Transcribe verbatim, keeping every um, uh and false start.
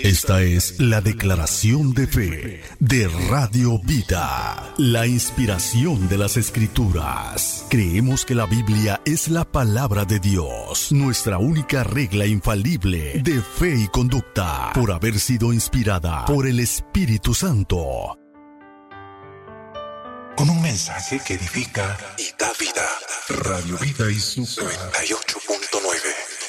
Esta es la declaración de fe de Radio Vida, la inspiración de las Escrituras. Creemos que la Biblia es la palabra de Dios, nuestra única regla infalible de fe y conducta, por haber sido inspirada por el Espíritu Santo. Con un mensaje que edifica y da vida. Radio Vida y su noventa y ocho punto nueve.